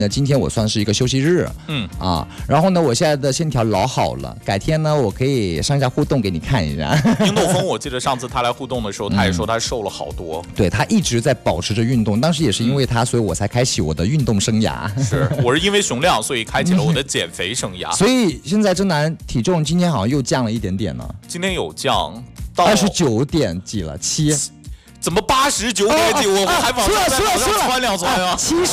那今天我算是一个休息日，然后呢，我现在的线条老好了，改天呢，我可以上下互动给你看一下。 英斗峰，我记得上次他来互动的时候，他也说他瘦了好多。 对，他一直在保持着运动，当时也是因为他，所以我才开启我的运动生涯。 是，我是因为熊亮，所以开启了我的减肥生涯。 所以现在真男体重今天好像又降了一点点呢。 今天有降到 29点几了，7。 怎么89点几？我还往上穿2穿啊！